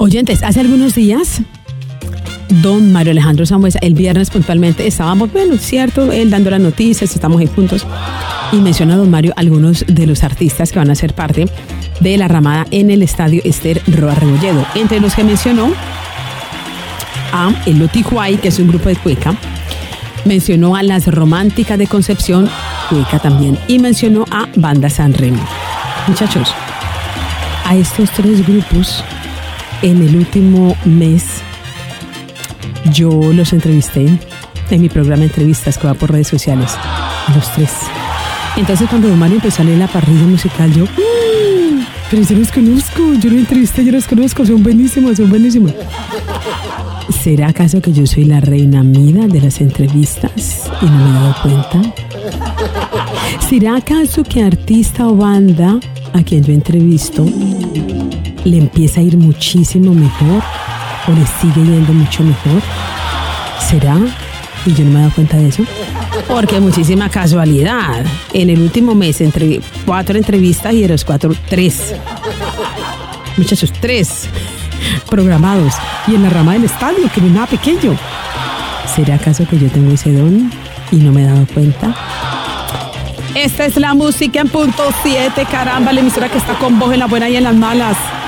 Oyentes, hace algunos días, don Mario Alejandro Sambuesa, el viernes puntualmente, estábamos, bueno, cierto, él dando las noticias, estamos ahí juntos, y menciona a don Mario algunos de los artistas que van a ser parte de la ramada en el estadio Esther Roa Rebolledo. Entre los que mencionó a El Lotijuay, que es un grupo de cueca, mencionó a Las Románticas de Concepción, cueca también, y mencionó a Banda San Remo. Muchachos, a estos tres grupos, en el último mes, yo los entrevisté en mi programa de entrevistas que va por redes sociales, a los tres. Entonces cuando don Mario empezó a leer la parrilla musical, yo, pero yo los conozco, yo los entrevisté, yo los conozco, son buenísimos, son buenísimos. ¿Será acaso que yo soy la reina Mida de las entrevistas y no me he dado cuenta? ¿Será acaso que artista o banda a quien yo entrevisto le empieza a ir muchísimo mejor o le sigue yendo mucho mejor? ¿Será? Y yo no me he dado cuenta de eso. Porque muchísima casualidad. En el último mes, entre 4 entrevistas y de los 4, 3. Muchachos, 3 programados. Y en la rama del estadio, que no es nada pequeño. ¿Será acaso que yo tengo ese don y no me he dado cuenta? Esta es la música en punto 7, caramba, la emisora que está con vos en las buenas y en las malas.